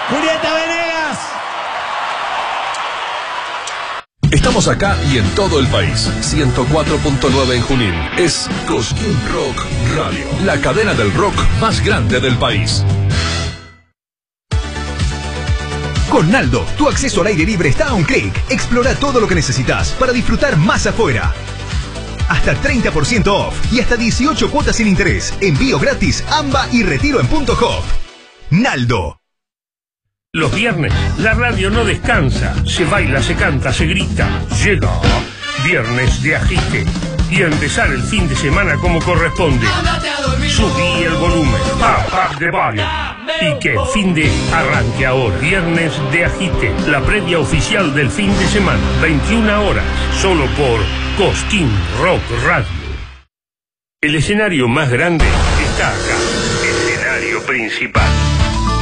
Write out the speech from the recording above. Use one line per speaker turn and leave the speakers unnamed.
Julieta Venegas.
Estamos acá y en todo el país. 104.9 en Junín. Es Cosquín Rock Radio, la cadena del rock más grande del país.
Con Naldo, tu acceso al aire libre está a un clic. Explora todo lo que necesitas para disfrutar más afuera. Hasta 30% off y hasta 18 cuotas sin interés. Envío gratis, AMBA y retiro en Punto Hop. Naldo.
Los viernes, la radio no descansa. Se baila, se canta, se grita. Llega Viernes de Agite. Y a empezar el fin de semana como corresponde. Subí el volumen. Up the volume. Y que el fin de arranque ahora. Viernes de Agite. La previa oficial del fin de semana. 21 horas. Solo por Cosquín Rock Radio. El escenario más grande está acá. Escenario principal.